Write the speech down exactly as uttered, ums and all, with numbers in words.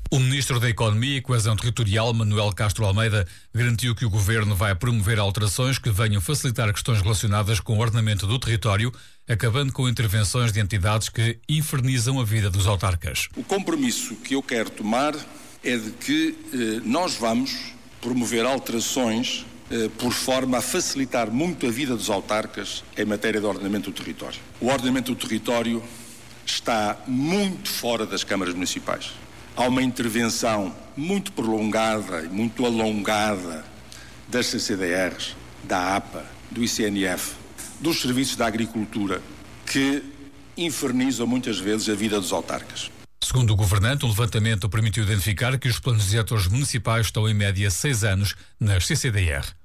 O Ministro da Economia e Coesão Territorial, Manuel Castro Almeida, garantiu que o Governo vai promover alterações que venham facilitar questões relacionadas com o ordenamento do território, acabando com intervenções de entidades que infernizam a vida dos autarcas. O compromisso que eu quero tomar é de que eh, nós vamos promover alterações eh, por forma a facilitar muito a vida dos autarcas em matéria de ordenamento do território. O ordenamento do território está muito fora das câmaras municipais. Há uma intervenção muito prolongada e muito alongada das C C D Rs, da A P A, do I C N F, dos serviços da agricultura, que infernizam muitas vezes a vida dos autarcas. Segundo o governante, o levantamento permitiu identificar que os planos diretores municipais estão em média seis anos nas C C D R.